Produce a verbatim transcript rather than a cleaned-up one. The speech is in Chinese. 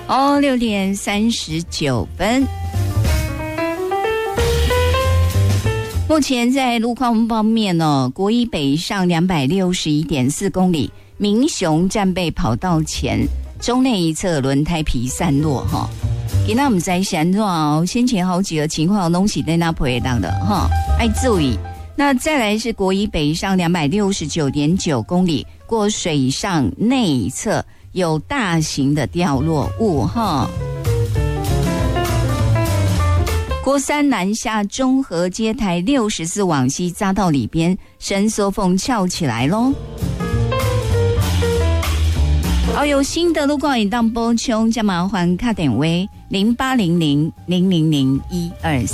哦，六点三十九分。目前在路况方面呢，国一北上两百六十一点四公里，民雄战备跑道前中内一侧轮胎皮散落哈。今天我们在想哦，先前好几个情况拢是在那陪当的哈，爱注意。那再来是国一北上两百六十九点九公里，过水上内侧有大型的掉落物哈。国三南下中和街台六十四往西匝道里边伸缩缝翘起来咯。好，有新的路况引当补充，加麻烦卡点位零八零零零零零一二三。